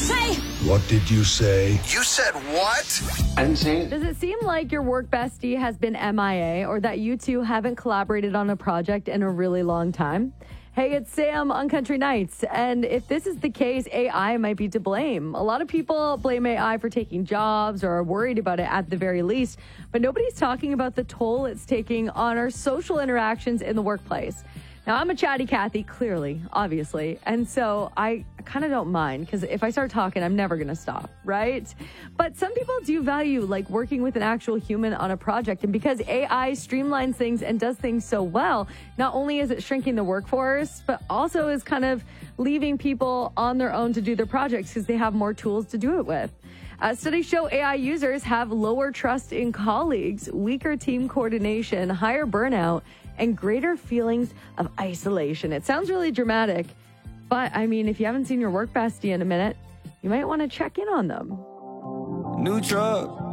say? What did you say? You said what? I didn't say it. Does it seem like your work bestie has been MIA or that you two haven't collaborated on a project in a really long time? Hey, it's Sam on Country Nights. And if this is the case, AI might be to blame. A lot of people blame AI for taking jobs or are worried about it at the very least, but nobody's talking about the toll it's taking on our social interactions in the workplace. Now, I'm a chatty Cathy, clearly, obviously, and so I kind of don't mind because if I start talking, I'm never going to stop, right? But some people do value like working with an actual human on a project, and because AI streamlines things and does things so well, not only is it shrinking the workforce, but also is kind of leaving people on their own to do their projects because they have more tools to do it with. Studies show AI users have lower trust in colleagues, weaker team coordination, higher burnout, and greater feelings of isolation. It sounds really dramatic, but I mean, if you haven't seen your work bestie in a minute, you might want to check in on them. New truck.